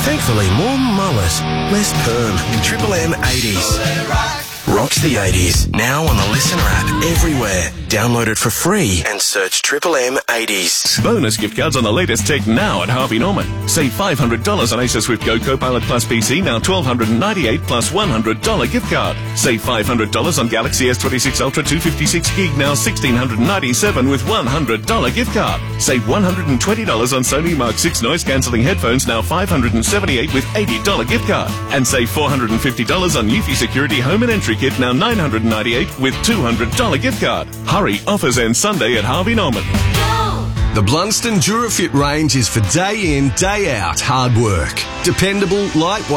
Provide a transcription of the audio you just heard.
Thankfully, more mullet, less perm. Triple M 80s. Rocks the 80s. Now on the Listener app everywhere. Download it for free and search Triple M 80s. Bonus gift cards on the latest tech now at Harvey Norman. Save $500 on Acer Swift Go Copilot Plus PC, now $1,298 plus $100 gift card. Save $500 on Galaxy S26 Ultra 256GB, now $1,697 with $100 gift card. Save $120 on Sony Mark 6 noise cancelling headphones, now $578 with $80 gift card. And save $450 on Eufy Security Home and Entry Kit, now $998 with $200 gift card. Hurry, offers end Sunday at Harvey Norman. The Blunston Durafit range is for day in, day out hard work. Dependable, lightweight